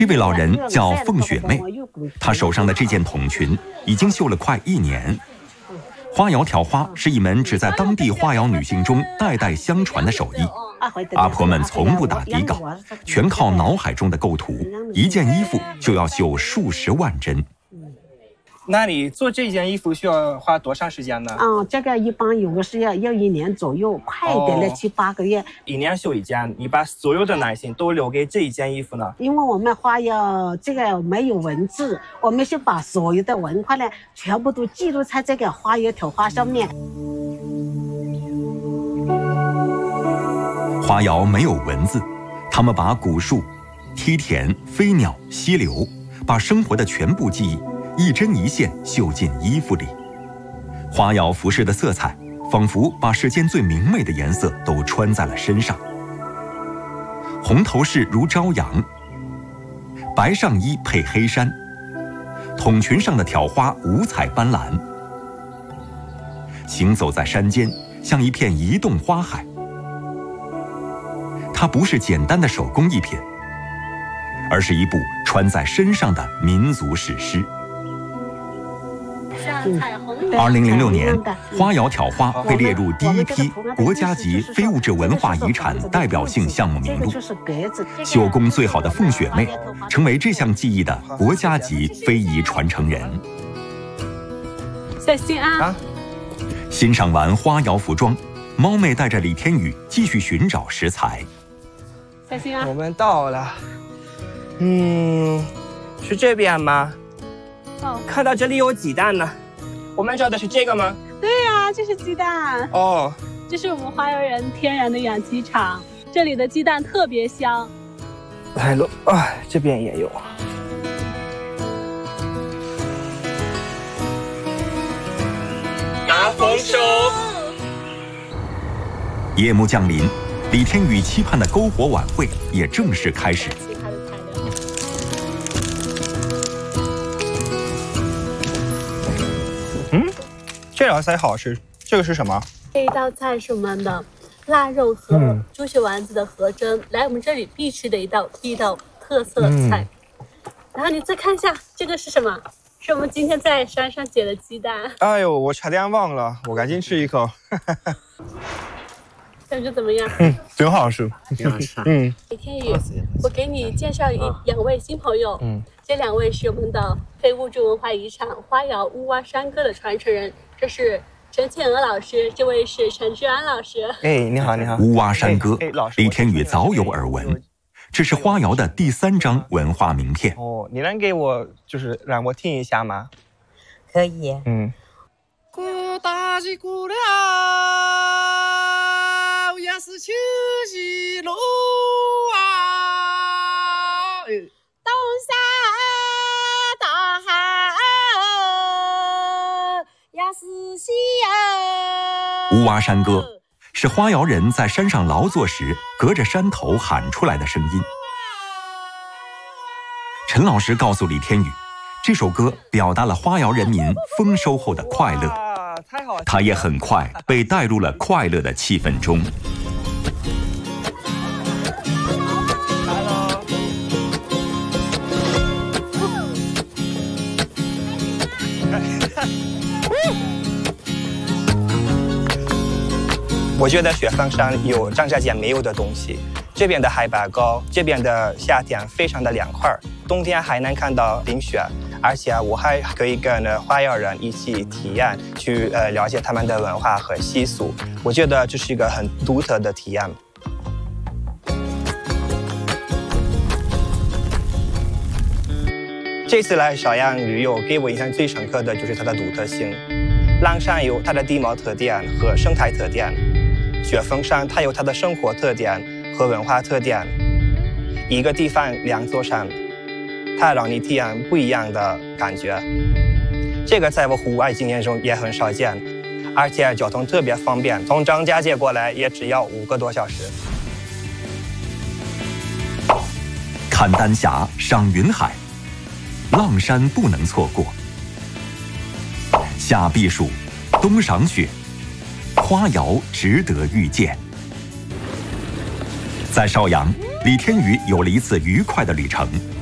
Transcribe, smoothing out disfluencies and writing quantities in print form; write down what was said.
这位老人叫凤雪妹，她手上的这件筒裙已经绣了快1年。花窑挑花是一门只在当地花窑女性中代代相传的手艺。阿婆们从不打底稿，全靠脑海中的构图，一件衣服就要绣数十万针。 那你做这件衣服需要花多长时间呢？ 这个一般有个是要1年左右，快一点的7、8个月。 1年绣一件，你把所有的耐心都留给这一件衣服呢？ 因为我们花窑这个没有文字，我们是把所有的文化呢全部都记录在这个花窑挑花上面。 花窑没有文字，他们把古树、梯田、飞鸟、溪流，把生活的全部记忆一针一线绣进衣服里。花窑服饰的色彩仿佛把世间最明媚的颜色都穿在了身上。红头饰如朝阳，白上衣配黑衫，筒裙上的挑花五彩斑斓。行走在山间，像一片移动花海。它不是简单的手工艺品，而是一部穿在身上的民族史诗。2006年，花窑挑花被列入第一批国家级非物质文化遗产代表性项目名录。绣工最好的凤雪妹成为这项技艺的国家级非遗传承人。 小心啊！ 欣赏完花窑服装，猫妹带着李天宇继续寻找食材。 小心啊！ 我们到了。是这边吗？看到这里有鸡蛋呢。我们找的是这个吗？ 对呀，这是鸡蛋。这是我们花窑人天然的养鸡场，这里的鸡蛋特别香。 来了这边也有。拿丰收。 夜幕降临，李天宇期盼的篝火晚会也正式开始。 这道菜好吃，这个是什么？ 这一道菜是我们的腊肉和猪血丸子的合蒸，来我们这里必吃的一道特色菜。然后你再看一下，这个是什么？是我们今天在山上捡的鸡蛋。 哎呦，我差点忘了，我赶紧吃一口。 感觉怎么样？ 真好吃。 李天宇，我给你介绍2位新朋友。这2位是我们的非物质文化遗产花窑乌蛙山歌的传承人，这是陈倩娥老师，这位是陈志安老师。 你好，你好。 乌蛙山歌，李天宇早有耳闻，这是花窑的第3张文化名片。 你能给我让我听一下吗？ 可以。 鼓大吉鼓了，也是秋季路啊。 东山大海也是西乌蛙山歌是花窑人在山上劳作时隔着山头喊出来的声音。陈老师告诉李天宇，这首歌表达了花窑人民丰收后的快乐，他也很快被带入了快乐的气氛中。 我觉得雪峰山有张家界没有的东西，这边的海拔高，这边的夏天非常的凉快，冬天还能看到冰雪，而且我还可以跟花窑人一起体验，去了解他们的文化和习俗。我觉得这是一个很独特的体验。这次来邵阳旅游，给我印象最深刻的就是它的独特性。狼山有它的地貌特点和生态特点，雪峰山它有它的生活特点和文化特点。一个地方2座山，它让你体验不一样的感觉。这个在我户外经验中也很少见，而且交通特别方便，从张家界过来也只要5个多小时。 看丹霞，赏云海，浪山不能错过。夏避暑，冬赏雪，花窑值得遇见。在邵阳，李天宇有了一次愉快的旅程。